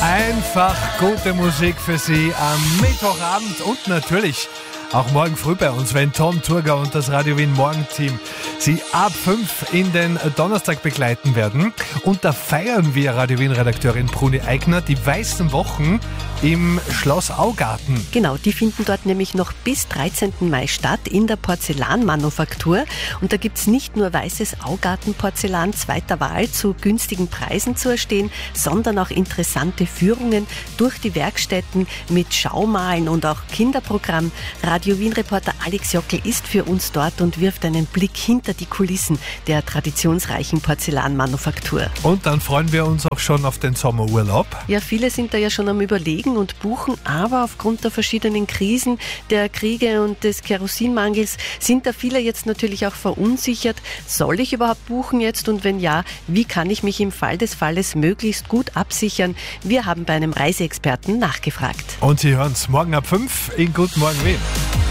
Einfach gute Musik für Sie am Mittwochabend und natürlich auch morgen früh bei uns, wenn Tom Thurgau und das Radio Wien Morgenteam Sie ab 5 in den Donnerstag begleiten werden. Und da feiern wir Radio Wien Redakteurin Bruni Eigner die Weißen Wochen im Schloss Augarten. Genau, die finden dort nämlich noch bis 13. Mai statt in der Porzellanmanufaktur. Und da gibt's nicht nur weißes Augartenporzellan zweiter Wahl zu günstigen Preisen zu erstehen, sondern auch interessante Führungen durch die Werkstätten mit Schaumalen und auch Kinderprogramm. Radio Wien-Reporter Alex Jockel ist für uns dort und wirft einen Blick hinter die Kulissen der traditionsreichen Porzellanmanufaktur. Und dann freuen wir uns auch schon auf den Sommerurlaub. Ja, viele sind da ja schon am Überlegen und buchen, aber aufgrund der verschiedenen Krisen, der Kriege und des Kerosinmangels sind da viele jetzt natürlich auch verunsichert. Soll ich überhaupt buchen jetzt und wenn ja, wie kann ich mich im Fall des Falles möglichst gut absichern? Wir haben bei einem Reiseexperten nachgefragt. Und Sie hören es morgen ab 5 in Guten Morgen Wien.